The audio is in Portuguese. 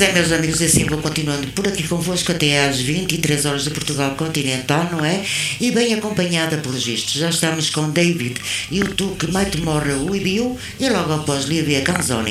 é, meus amigos, assim vou continuando por aqui convosco até às 23 horas de Portugal Continental, não é? E bem acompanhada pelos vistos. Já estamos com David e o Tu Que Mais Tomorrow With You e logo após Livia Canzoni.